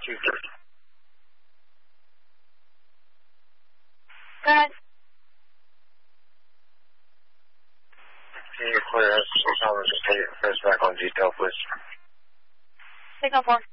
2:30. Go ahead. Can you clear us? Just take us back on detail, please. Signal 4.